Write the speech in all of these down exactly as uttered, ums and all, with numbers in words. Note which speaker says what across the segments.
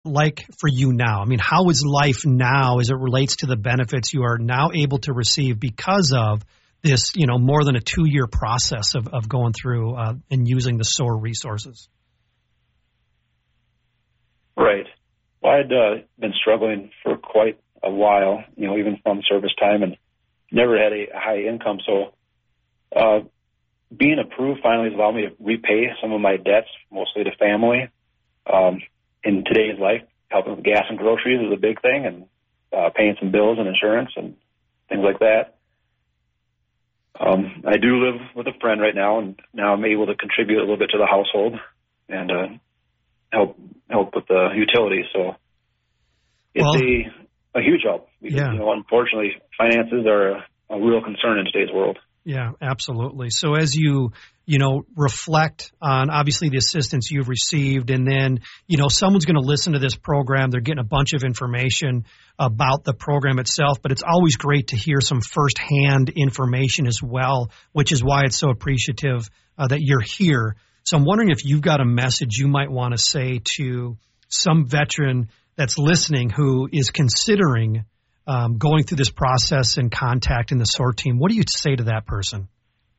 Speaker 1: like for you now? I mean, how is life now as it relates to the benefits you are now able to receive because of this, you know, more than a two-year process of, of going through uh, and using the S O A R resources?
Speaker 2: Right. Well, I'd uh, been struggling for quite a while, you know, even from service time, and never had a high income. So uh, being approved finally has allowed me to repay some of my debts, mostly to family. Um, in today's life, helping with gas and groceries is a big thing, and uh, paying some bills and insurance and things like that. Um, I do live with a friend right now, and now I'm able to contribute a little bit to the household and uh, help help with the utilities. So it's well, a, a huge help. Because,
Speaker 1: yeah.
Speaker 2: you know, unfortunately, finances are a, a real concern in today's world.
Speaker 1: Yeah, absolutely. So as you, you know, reflect on obviously the assistance you've received, and then, you know, someone's going to listen to this program. They're getting a bunch of information about the program itself, but it's always great to hear some firsthand information as well, which is why it's so appreciative uh, that you're here. So I'm wondering if you've got a message you might want to say to some veteran that's listening who is considering Um, going through this process and contacting the S O A R team. What do you say to that person?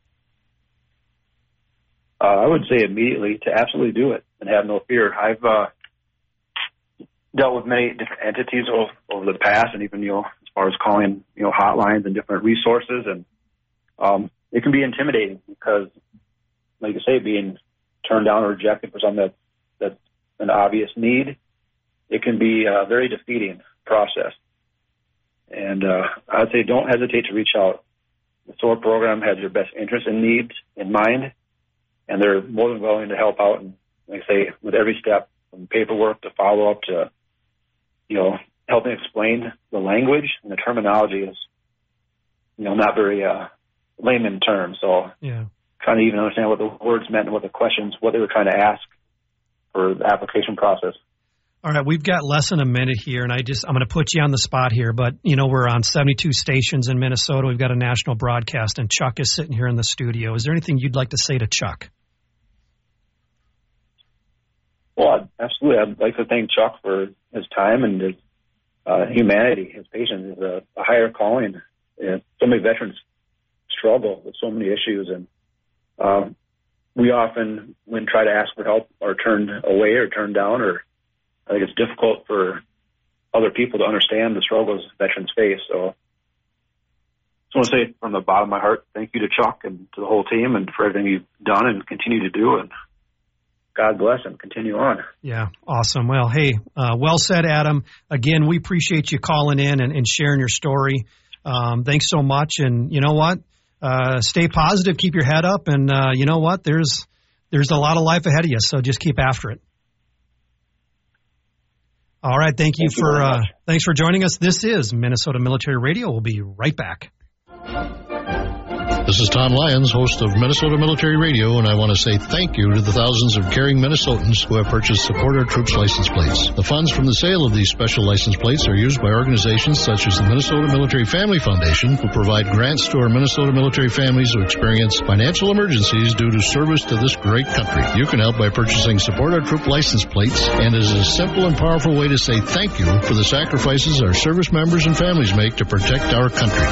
Speaker 2: Uh, I would say immediately to absolutely do it and have no fear. I've uh, dealt with many different entities over, over the past, and even, you know, as far as calling, you know, hotlines and different resources, and um, it can be intimidating because, like you say, being turned down or rejected for something that, that's an obvious need, it can be a very defeating process. And uh, I'd say don't hesitate to reach out. The S O A R program has your best interests and needs in mind, and they're more than willing to help out. And like I say, with every step, from paperwork to follow-up to, you know, helping explain the language and the terminology is, you know, not very uh, layman terms. So
Speaker 1: yeah.
Speaker 2: trying to even understand what the words meant and what the questions, what they were trying to ask for the application process.
Speaker 1: All right, we've got less than a minute here, and I just I'm going to put you on the spot here. But you know, we're on seventy-two stations in Minnesota. We've got a national broadcast, and Chuck is sitting here in the studio. Is there anything you'd like to say to Chuck?
Speaker 2: Well, absolutely. I'd like to thank Chuck for his time and his uh, humanity. His patience is a, a higher calling. And so many veterans struggle with so many issues, and um, we often, when try to ask for help, are turned away or turned down, or I think it's difficult for other people to understand the struggles veterans face. So I just want to say from the bottom of my heart, thank you to Chuck and to the whole team and for everything you've done and continue to do. And God bless and continue on.
Speaker 1: Yeah, awesome. Well, hey, uh, well said, Adam. Again, we appreciate you calling in and, and sharing your story. Um, thanks so much. And you know what? Uh, stay positive, keep your head up. And uh, you know what? There's there's a lot of life ahead of you, so just keep after it. All right. Thank you
Speaker 2: thank
Speaker 1: for,
Speaker 2: you
Speaker 1: uh, thanks for joining us. This is Minnesota Military Radio. We'll be right back.
Speaker 3: This is Tom Lyons, host of Minnesota Military Radio, and I want to say thank you to the thousands of caring Minnesotans who have purchased Support Our Troops license plates. The funds from the sale of these special license plates are used by organizations such as the Minnesota Military Family Foundation, who provide grants to our Minnesota military families who experience financial emergencies due to service to this great country. You can help by purchasing Support Our Troop license plates, and it is a simple and powerful way to say thank you for the sacrifices our service members and families make to protect our country.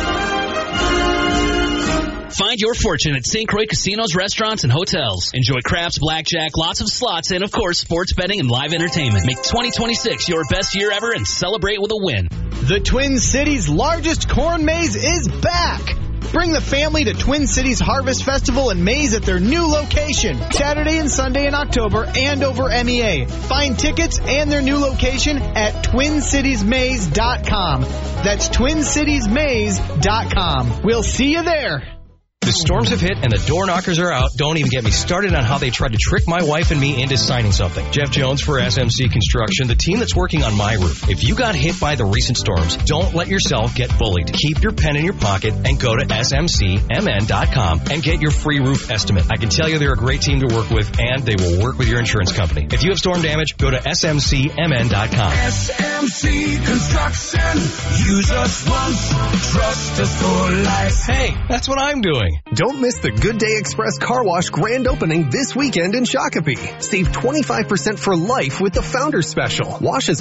Speaker 4: Find your fortune at Saint Croix Casinos, Restaurants, and Hotels. Enjoy craps, blackjack, lots of slots, and, of course, sports betting and live entertainment. Make twenty twenty-six your best year ever and celebrate with a win.
Speaker 5: The Twin Cities' largest corn maze is back. Bring the family to Twin Cities Harvest Festival and Maze at their new location, Saturday and Sunday in October and over M E A. Find tickets and their new location at twin cities maze dot com. That's twin cities maze dot com. We'll see you there.
Speaker 6: The storms have hit and the door knockers are out. Don't even get me started on how they tried to trick my wife and me into signing something. Jeff Jones for S M C Construction, the team that's working on my roof. If you got hit by the recent storms, don't let yourself get bullied. Keep your pen in your pocket and go to S M C M N dot com and get your free roof estimate. I can tell you they're a great team to work with, and they will work with your insurance company. If you have storm damage, go to S M C M N dot com.
Speaker 7: S M C Construction. Use us once, trust us for life.
Speaker 6: Hey, that's what I'm doing.
Speaker 8: Don't miss the Good Day Express Car Wash grand opening this weekend in Shakopee. Save twenty-five percent for life with the Founders Special. Washes